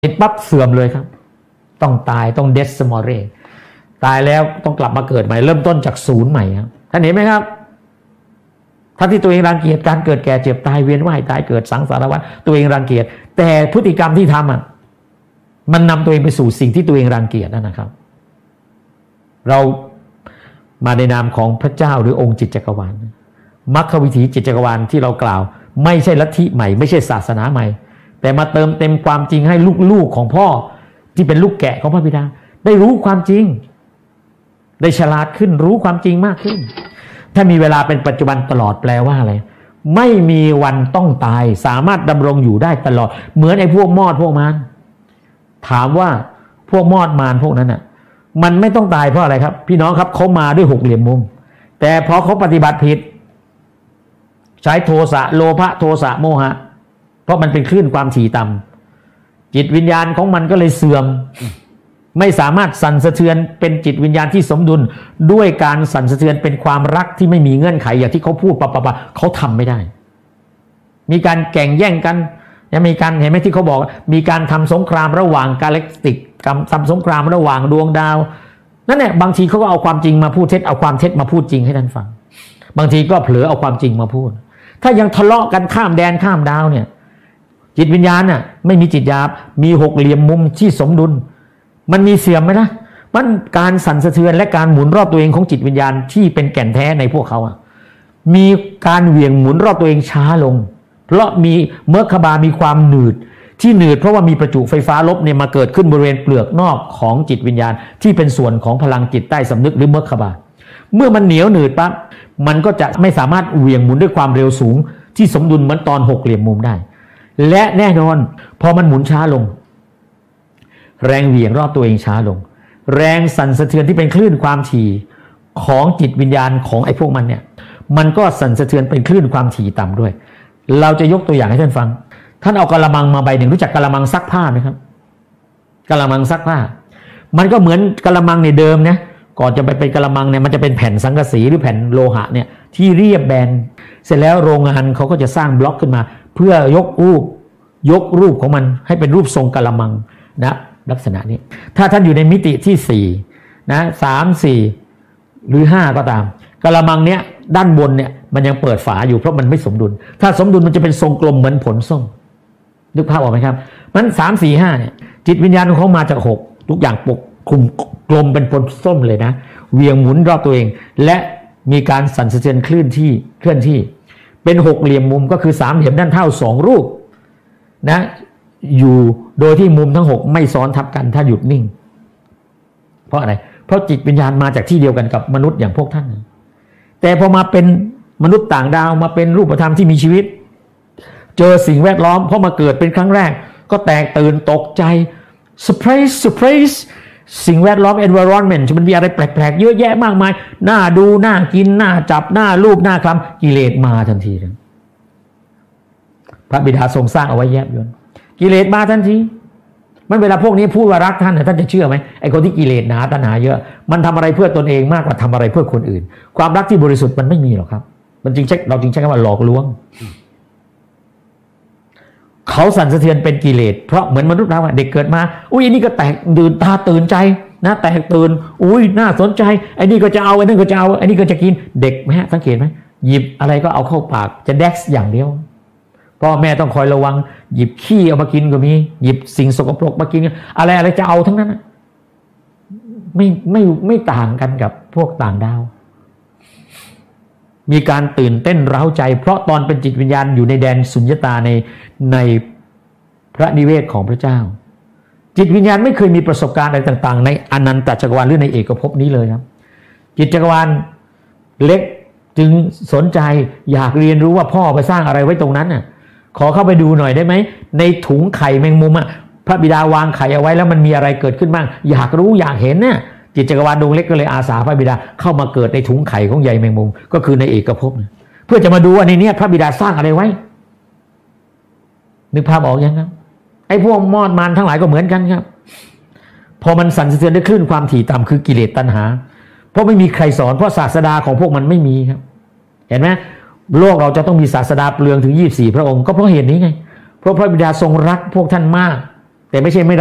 ติดปั๊บเสื่อมเลยครับต้องตายต้องเดสมอเรตายแล้วต้องกลับมาเกิดใหม่เริ่มต้นจากศูนย์ใหม่ครับท่านเห็นไหมครับถ้าที่ตัวเองรังเกียจการเกิดแก่เจ็บตายเวียนว่ายตายเกิดสังสารวัฏตัวเองรังเกียจแต่พฤติกรรมที่ทำมันนำตัวเองไปสู่สิ่งที่ตัวเองรังเกียจนั่นนะครับเรามาในนามของพระเจ้าหรือองค์จิตจักรวาลมรรควิถีจิตจักรวาลที่เรากล่าวไม่ใช่ลัทธิใหม่ไม่ใช่ศาสนาใหม่แต่มาเติมเต็มความจริงให้ลูกๆของพ่อที่เป็นลูกแกะของพระบิดาได้รู้ความจริงได้ฉลาดขึ้นรู้ความจริงมากขึ้นถ้ามีเวลาเป็นปัจจุบันตลอดแปลว่าอะไรไม่มีวันต้องตายสามารถดำรงอยู่ได้ตลอดเหมือนไอ้พวกมอดพวกมารถามว่าพวกมอดมารพวกนั้นมันไม่ต้องตายเพราะอะไรครับพี่น้องครับเขามาด้วยหกเหลี่ยมมุมแต่พอเขาปฏิบัติผิดใช้โทสะโลภะโทสะโมหะเพราะมันเป็นคลื่นความถี่ต่ำจิตวิญญาณของมันก็เลยเสื่อมไม่สามารถสั่นสะเทือนเป็นจิตวิญญาณที่สมดุลด้วยการสั่นสะเทือนเป็นความรักที่ไม่มีเงื่อนไขอย่างที่เขาพูดปะเขาทำไม่ได้มีการแข่งแย่งกันมีการเห็นไหมที่เขาบอกมีการทำสงครามระหว่างกาแล็กติกทำสงครามระหว่างดวงดาวนั่นแหละบางทีเขาก็เอาความจริงมาพูดเท็จเอาความเท็จมาพูดจริงให้ท่านฟังบางทีก็เผลอเอาความจริงมาพูดถ้ายังทะเลาะกันข้ามแดนข้ามดาวเนี่ยจิตวิญญาณไม่มีจิตหยาบมีหกเหลี่ยมมุมที่สมดุลมันมีเสื่อมไหมนะมันการสั่นสะเทือนและการหมุนรอบตัวเองของจิตวิญญาณที่เป็นแก่นแท้ในพวกเขามีการเหวี่ยงหมุนรอบตัวเองช้าลงเพราะมีเมอร์คาบามีความหนืดที่หนืดเพราะว่ามีประจุไฟฟ้าลบเนี่ยมาเกิดขึ้นบริเวณเปลือกนอกของจิตวิญญาณที่เป็นส่วนของพลังจิตใต้สำนึกหรือเมอร์คาบาเมื่อมันเหนียวหนืดปั๊บมันก็จะไม่สามารถเหวี่ยงหมุนด้วยความเร็วสูงที่สมดุลเหมือนตอนหกเหลี่ยมมุมได้และแน่นอนพอมันหมุนช้าลงแรงเหวี่ยงรอบตัวเองช้าลงแรงสั่นสะเทือนที่เป็นคลื่นความถี่ของจิตวิญญาณของไอ้พวกมันเนี่ยมันก็สั่นสะเทือนเป็นคลื่นความถี่ต่ำด้วยเราจะยกตัวอย่างให้ท่านฟังท่านเอากะละมังมาใบหนึ่งรู้จักกะละมังซักผ้าไหมครับกะละมังซักผ้ามันก็เหมือนกะละมังในเดิมนะก่อนจะไปเป็นกะละมังเนี่ยมันจะเป็นแผ่นสังกะสีหรือแผ่นโลหะเนี่ยที่เรียบแบนเสร็จแล้วโรงงานเขาก็จะสร้างบล็อกขึ้นมาเพื่อยกรูปของมันให้เป็นรูปทรงกะละมังนะลักษณะนี้ถ้าท่านอยู่ในมิติที่4นะ3 4หรือ5ก็ตามกะละมังเนี้ยด้านบนเนี่ยมันยังเปิดฝาอยู่เพราะมันไม่สมดุลถ้าสมดุลมันจะเป็นทรงกลมเหมือนผลส้มนึกภาพออกไหมครับมัน3 4 5เนี่ยจิตวิญญาณของเขามาจาก6ทุกอย่างปกคลุมกลมเป็นผลส้มเลยนะเวียงหมุนรอบตัวเองและมีการสั่นสะเทือนเคลื่อนที่เป็นหกเหลี่ยมมุมก็คือ3เหลี่ยมด้านเท่า2รูปนะอยู่โดยที่มุมทั้ง6ไม่ซ้อนทับกันถ้าหยุดนิ่งเพราะอะไรเพราะจิตวิญญาณมาจากที่เดียวกันกับมนุษย์อย่างพวกท่านแต่พอมาเป็นมนุษย์ต่างดาวมาเป็นรูปธรรมที่มีชีวิตเจอสิ่งแวดล้อมพอมาเกิดเป็นครั้งแรกก็แตกตื่นตกใจเซอร์ไพรส์สิ่งแวดล้อม environment มันมีอะไรแปลกๆเยอะแยะมากมายน่าดูน่ากินน่าจับน่ารูปน่าคลำกิเลสมาทันทีเลยพระบิดาทรงสร้างเอาไว้แยบยลกิเลสมาทันทีมันเวลาพวกนี้พูดว่ารักท่านท่านจะเชื่อไหมไอ้คนที่กิเลสหนาตัณหาเยอะมันทำอะไรเพื่อตนเองมากกว่าทำอะไรเพื่อคนอื่นความรักที่บริสุทธิ์มันไม่มีหรอกครับมันเราจึงใช้คำว่าหลอกลวงเขาสั่นสะเทือนเป็นกิเลสเพราะเหมือนมนุษย์เราเด็กเกิดมาอุ้ยอันนี้ก็แตกตื่นใจนะแตกตื่นอุ้ยน่าสนใจไอ้นี่ก็จะเอาไอ้นั่นก็จะเอาไอ้นี่ก็จะกินเด็กไหมฮะสังเกตไหมหยิบอะไรก็เอาเข้าปากจะแดกอย่างเดียวพ่อแม่ต้องคอยระวังหยิบขี้เอามากินก็มีหยิบสิ่งสกปรกมากินอะไรจะเอาทั้งนั้นไม่ต่างกันกับพวกต่างดาวมีการตื่นเต้นเร้าใจเพราะตอนเป็นจิตวิญญาณอยู่ในแดนสุญญตาในพระนิเวศของพระเจ้าจิตวิญญาณไม่เคยมีประสบการณ์อะไรต่างๆในอนันตจักรวาลหรือในเอกภพนี้เลยครับจิตจักรวาลเล็กจึงสนใจอยากเรียนรู้ว่าพ่อไปสร้างอะไรไว้ตรงนั้นน่ะขอเข้าไปดูหน่อยได้ไหมในถุงไข่แมงมุมพระบิดาวางไข่เอาไว้แล้วมันมีอะไรเกิดขึ้นบ้างอยากรู้อยากเห็นเนี่ยจิตจักรวาลดวงเล็กก็เลยอาสาพระบิดาเข้ามาเกิดในถุงไข่ของใยแมงมุมก็คือในเอกภพเพื่อจะมาดูว่าในนี้พระบิดาสร้างอะไรไว้นึกภาพออกยังครับไอ้พวกมอดมารทั้งหลายก็เหมือนกันครับพอมันสั่นสะเทือนด้วยคลื่นความถี่ต่ำคือกิเลสตัณหาเพราะไม่มีใครสอนเพราะศาสดาของพวกมันไม่มีครับเห็นไหมโลกเราจะต้องมีศาสดาเปลืองถึง24พระองค์ก็เพราะเหตุนี้ไงเพราะพระบิดาทรงรักพวกท่านมากแต่ไม่ใช่ไม่